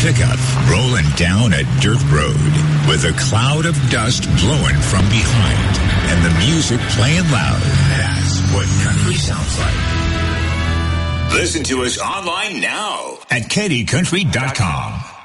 pickup rolling down a dirt road with a cloud of dust blowing from behind and the music playing loud. That's what country sounds like. Listen to us online now at KDCountry.com.